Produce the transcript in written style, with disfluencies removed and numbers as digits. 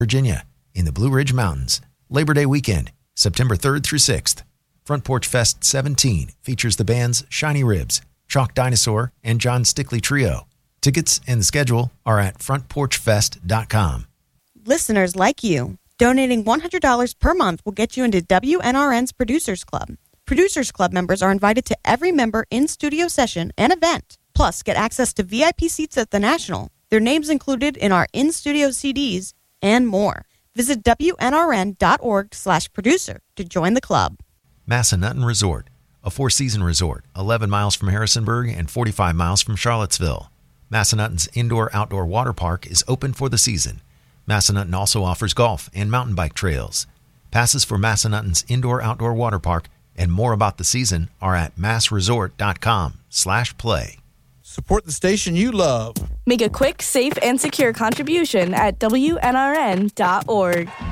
Virginia, in the Blue Ridge Mountains. Labor Day weekend, September 3rd through 6th. Front Porch Fest 17 features the bands Shiny Ribs, Chalk Dinosaur, and John Stickley Trio. Tickets and the schedule are at frontporchfest.com. Listeners like you, donating $100 per month will get you into WNRN's Producers Club. Producers Club members are invited to every member in-studio session and event, plus get access to VIP seats at the National, their names included in our in-studio CDs, and more. Visit WNRN.org/producer to join the club. Massanutten Resort, a four-season resort, 11 miles from Harrisonburg and 45 miles from Charlottesville. Massanutten's indoor-outdoor water park is open for the season. Massanutten also offers golf and mountain bike trails. Passes for Massanutten's indoor-outdoor water park and more about the season are at massresort.com/play. Support the station you love. Make a quick, safe, and secure contribution at WNRN.org.